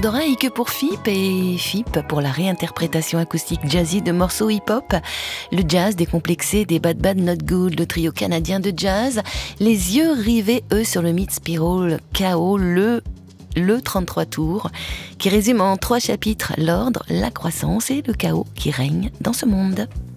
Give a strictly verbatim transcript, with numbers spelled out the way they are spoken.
d'oreille que pour Fipp et Fipp pour la réinterprétation acoustique jazzy de morceaux hip-hop. Le jazz décomplexé des Bad Bad Not Good, le trio canadien de jazz. Les yeux rivés, eux, sur le Mid Spiral K O, le le trente-trois tours, qui résume en trois chapitres l'ordre, la croissance et le chaos qui règne dans ce monde.